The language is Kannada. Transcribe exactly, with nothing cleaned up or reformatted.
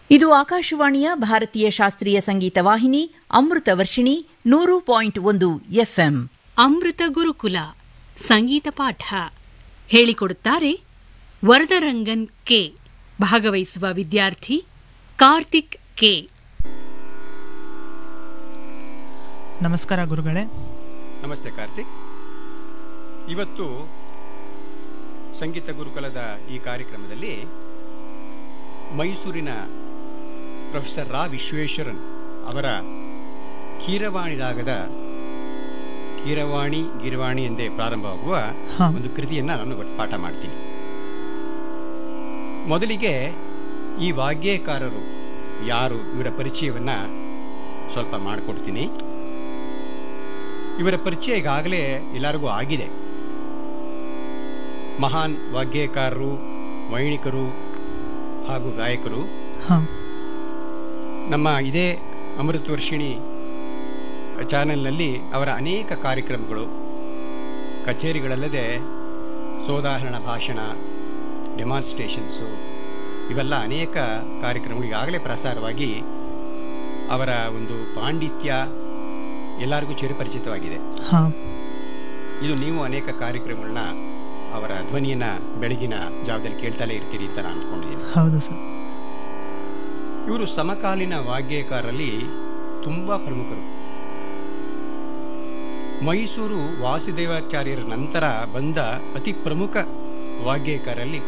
ಇದು ಆಕಾಶವಾಣಿಯ ಭಾರತೀಯ ಶಾಸ್ತ್ರೀಯ ಸಂಗೀತ ವಾಹಿನಿ ಅಮೃತ ವರ್ಷಿಣಿ ನೂರು ಪಾಯಿಂಟ್ ಒಂದು ಎಫ್ಎಂ. ಅಮೃತ ಗುರುಕುಲ ಸಂಗೀತ ಪಾಠ ಹೇಳಿಕೊಡುತ್ತಾರೆ ವರದರಂಗನ್ ಕೆ. ಭಾಗವಹಿಸುವ ವಿದ್ಯಾರ್ಥಿ ಕಾರ್ತಿಕ್ ಕೆ. ನಮಸ್ಕಾರ ಗುರುಗಳೇ. ನಮಸ್ತೆ ಕಾರ್ತಿಕ್. ಇವತ್ತು ಸಂಗೀತ ಗುರುಕುಲದ ಈ ಕಾರ್ಯಕ್ರಮದಲ್ಲಿ ಮೈಸೂರಿನ ಪ್ರೊಫೆಸರ್ ರಾ ವಿಶ್ವೇಶ್ವರನ್ ಅವರ ಕೀರವಾಣಿ ರಾಗದ ಕೀರವಾಣಿ ಗೀರವಾಣಿ ಎಂದೇ ಪ್ರಾರಂಭವಾಗುವ ಒಂದು ಕೃತಿಯನ್ನು ನಾನು ಪಾಠ ಮಾಡ್ತೀನಿ. ಮೊದಲಿಗೆ ಈ ವಾಗ್ಯಕಾರರು ಯಾರು, ಇವರ ಪರಿಚಯವನ್ನು ಸ್ವಲ್ಪ ಮಾಡಿಕೊಡ್ತೀನಿ. ಇವರ ಪರಿಚಯ ಈಗಾಗಲೇ ಎಲ್ಲರಿಗೂ ಆಗಿದೆ. ಮಹಾನ್ ವಾಗ್ಯಕಾರರು, ವೈಣಿಕರು ಹಾಗೂ ಗಾಯಕರು. ನಮ್ಮ ಇದೇ ಅಮೃತ ವರ್ಷಿಣಿ ಚಾನೆಲ್ನಲ್ಲಿ ಅವರ ಅನೇಕ ಕಾರ್ಯಕ್ರಮಗಳು, ಕಚೇರಿಗಳಲ್ಲದೆ ಸೋದಾಹರಣ ಭಾಷಣ, ಡೆಮಾನ್ಸ್ಟ್ರೇಷನ್ಸು, ಇವೆಲ್ಲ ಅನೇಕ ಕಾರ್ಯಕ್ರಮಗಳು ಈಗಾಗಲೇ ಪ್ರಸಾರವಾಗಿ ಅವರ ಒಂದು ಪಾಂಡಿತ್ಯ ಎಲ್ಲರಿಗೂ ಚಿರಪರಿಚಿತವಾಗಿದೆ. ಇದು ನೀವು ಅನೇಕ ಕಾರ್ಯಕ್ರಮಗಳನ್ನ ಅವರ ಧ್ವನಿಯನ್ನ ಬೆಳಗಿನ ಜಾವದಲ್ಲಿ ಕೇಳ್ತಲೇ ಇರ್ತೀರಿ ಅಂತ ನಾನು ಅನ್ಕೊಂಡಿದ್ದೀನಿ. ಹೌದು ಸರ್. ಇವರು ಸಮಕಾಲೀನ ವಾಗ್ಯಕಾರರಲ್ಲಿ ತುಂಬ ಪ್ರಮುಖರು. ಮೈಸೂರು ವಾಸುದೇವಾಚಾರ್ಯರ ನಂತರ ಬಂದ ಅತಿ ಪ್ರಮುಖ ವಾಗ್ಯಕಾರರಲ್ಲಿ